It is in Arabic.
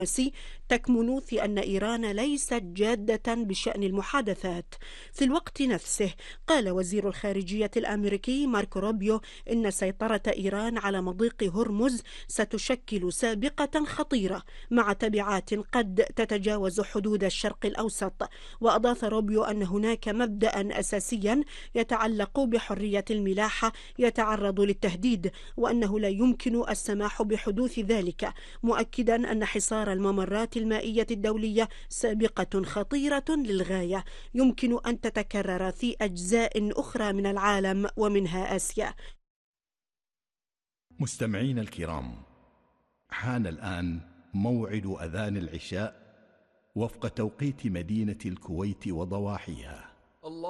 تكمن في أن إيران ليست جادة بشأن المحادثات. في الوقت نفسه قال وزير الخارجية الأمريكي ماركو روبيو إن سيطرة إيران على مضيق هرمز ستشكل سابقة خطيرة مع تبعات قد تتجاوز حدود الشرق الأوسط. وأضاف روبيو أن هناك مبدأ أساسيا يتعلق بحرية الملاحة يتعرض للتهديد، وأنه لا يمكن السماح بحدوث ذلك، مؤكدا أن حصار الممرات المائية الدولية سابقة خطيرة للغاية يمكن أن تتكرر في أجزاء أخرى من العالم ومنها آسيا. مستمعين الكرام، حان الآن موعد أذان العشاء وفق توقيت مدينة الكويت وضواحيها.